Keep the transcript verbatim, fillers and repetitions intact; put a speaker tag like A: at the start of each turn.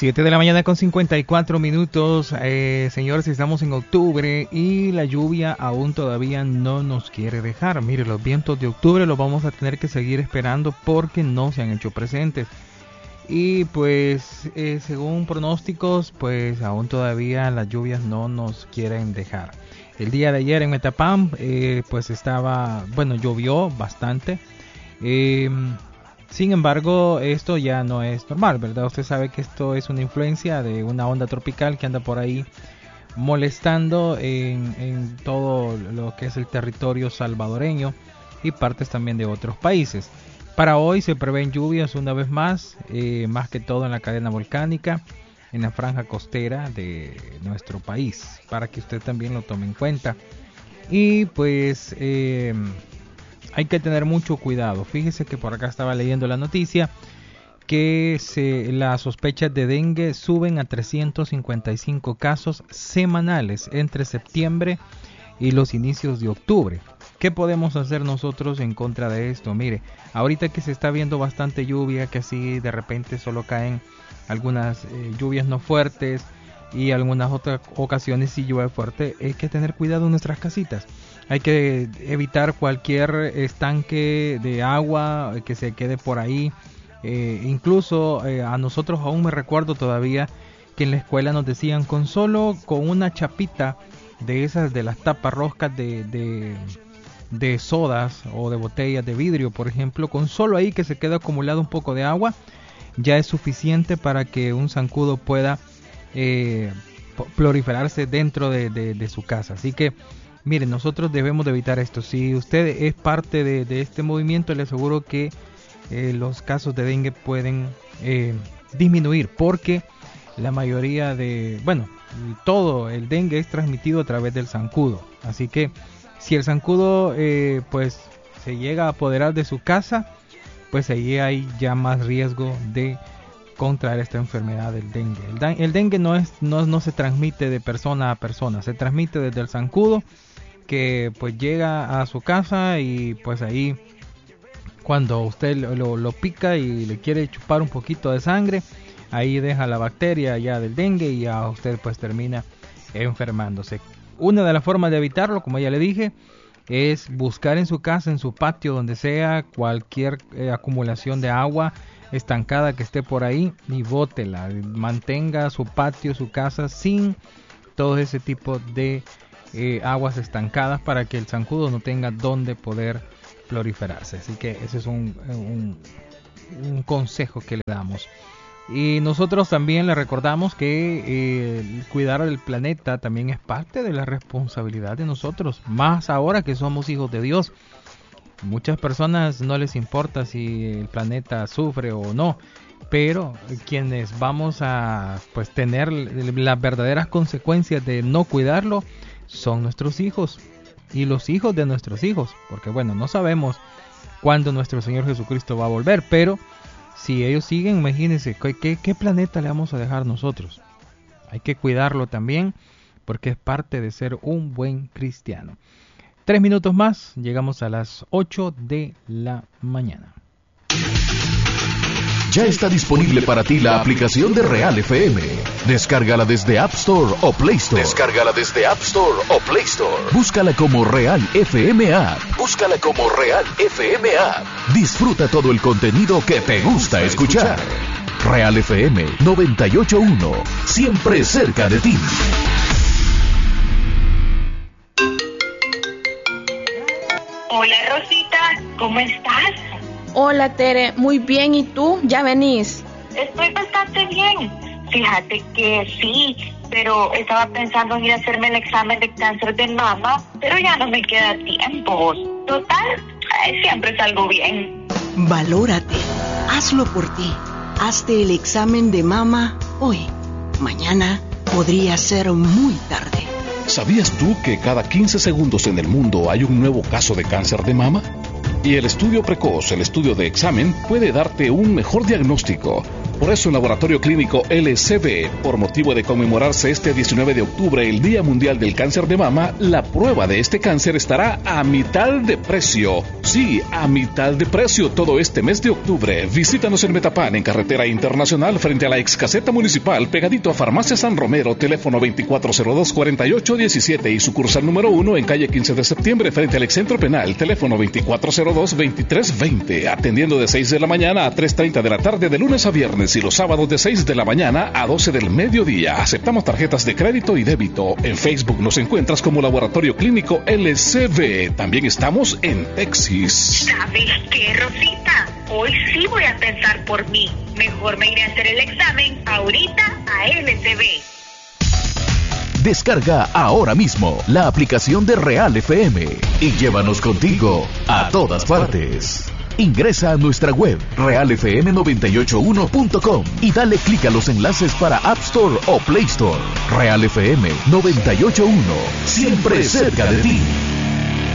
A: siete de la mañana con cincuenta y cuatro minutos, eh, señores, estamos en octubre y la lluvia aún todavía no nos quiere dejar. Mire, los vientos de octubre los vamos a tener que seguir esperando porque no se han hecho presentes. Y pues, eh, según pronósticos, pues aún todavía las lluvias no nos quieren dejar. El día de ayer en Metapán, eh, pues estaba, bueno, llovió bastante. Eh, Sin embargo, esto ya no es normal, ¿verdad? Usted sabe que esto es una influencia de una onda tropical que anda por ahí molestando en, en todo lo que es el territorio salvadoreño y partes también de otros países. Para hoy se prevén lluvias una vez más, eh, más que todo en la cadena volcánica, en la franja costera de nuestro país, para que usted también lo tome en cuenta. Y pues... Eh, hay que tener mucho cuidado. Fíjese que por acá estaba leyendo la noticia que se, las sospechas de dengue suben a trescientos cincuenta y cinco casos semanales entre septiembre y los inicios de octubre. ¿Qué podemos hacer nosotros en contra de esto? Mire, ahorita que se está viendo bastante lluvia, que así de repente solo caen algunas eh, lluvias no fuertes y algunas otras ocasiones sí llueve fuerte, hay que tener cuidado en nuestras casitas. Hay que evitar cualquier estanque de agua que se quede por ahí. Eh, incluso eh, a nosotros aún me recuerdo todavía que en la escuela nos decían con solo con una chapita de esas de las tapas roscas de, de, de sodas o de botellas de vidrio, por ejemplo, con solo ahí que se quede acumulado un poco de agua, ya es suficiente para que un zancudo pueda eh, proliferarse dentro de, de, de su casa. Así que miren, nosotros debemos de evitar esto. Si usted es parte de, de este movimiento, le aseguro que eh, los casos de dengue pueden eh, disminuir, porque la mayoría de, bueno, todo el dengue es transmitido a través del zancudo. Así que si el zancudo eh, pues se llega a apoderar de su casa, pues ahí hay ya más riesgo de contraer esta enfermedad del dengue. El, el dengue no es no, no se transmite de persona a persona, se transmite desde el zancudo, que pues llega a su casa y pues ahí cuando usted lo, lo pica y le quiere chupar un poquito de sangre, ahí deja la bacteria ya del dengue y ya usted pues termina enfermándose. Una de las formas de evitarlo, como ya le dije, es buscar en su casa, en su patio, donde sea, cualquier eh, acumulación de agua estancada que esté por ahí y bótela. Mantenga su patio, su casa sin todo ese tipo de Eh, aguas estancadas para que el zancudo no tenga donde poder proliferarse. Así que ese es un, un, un consejo que le damos. Y nosotros también le recordamos que eh, cuidar el planeta también es parte de la responsabilidad de nosotros, más ahora que somos hijos de Dios. Muchas personas no les importa si el planeta sufre o no, pero quienes vamos a pues tener las verdaderas consecuencias de no cuidarlo son nuestros hijos y los hijos de nuestros hijos, porque bueno, no sabemos cuándo nuestro Señor Jesucristo va a volver, pero si ellos siguen, imagínense, ¿qué, qué planeta le vamos a dejar nosotros? Hay que cuidarlo también, porque es parte de ser un buen cristiano. Tres minutos más, llegamos a las ocho de la mañana.
B: Ya está disponible para ti la aplicación de Real F M. Descárgala desde App Store o Play Store. Descárgala desde App Store o Play Store. Búscala como Real F M App. Búscala como Real F M App. Disfruta todo el contenido que te gusta escuchar. Real F M noventa y ocho punto uno. Siempre cerca de ti.
C: Hola Rosita, ¿cómo estás?
D: Hola Tere, muy bien, ¿y tú? ¿Ya venís?
C: Estoy bastante bien. Fíjate que sí, pero estaba pensando en ir a hacerme el examen de cáncer de mama, pero ya no me queda tiempo. Total, ay, siempre salgo bien.
E: Valórate, hazlo por ti. Hazte el examen de mama hoy. Mañana podría ser muy tarde.
B: ¿Sabías tú que cada quince segundos en el mundo hay un nuevo caso de cáncer de mama? Y el estudio precoz, el estudio de examen, puede darte un mejor diagnóstico.
F: Por eso en Laboratorio Clínico L C B, por motivo de conmemorarse este diecinueve de octubre, el Día Mundial del Cáncer de Mama, la prueba de este cáncer estará a mitad de precio. Sí, a mitad de precio todo este mes de octubre. Visítanos en Metapán, en Carretera Internacional, frente a la ex caseta municipal, pegadito a Farmacia San Romero, teléfono veinticuatro cero dos, cuarenta y ocho diecisiete, y sucursal número uno en calle quince de septiembre, frente al Excentro Penal, teléfono veinticuatro cero dos, veintitrés veinte, atendiendo de seis de la mañana a tres treinta de la tarde de lunes a viernes y los sábados de seis de la mañana a doce del mediodía. Aceptamos tarjetas de crédito y débito. En Facebook nos encuentras como Laboratorio Clínico L C B. También estamos en Texas.
C: ¿Sabes qué, Rosita? Hoy sí voy a pensar por mí. Mejor me iré a hacer el examen ahorita a L C B.
B: Descarga ahora mismo la aplicación de Real F M y llévanos contigo a todas partes. Ingresa a nuestra web real f m noventa y ocho uno punto com y dale clic a los enlaces para App Store o Play Store. Real F M noventa y ocho punto uno, siempre cerca de ti.